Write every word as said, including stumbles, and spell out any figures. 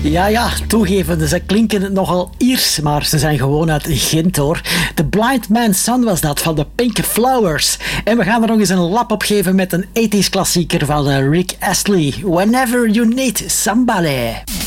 Ja, ja, toegeven, ze klinken nogal Iers, maar ze zijn gewoon uit Gent, hoor. The Blind Man's Son was dat, van de Pink Flowers. En we gaan er nog eens een lap op geven met een tachtiger klassieker van Rick Astley. Whenever You Need Somebody.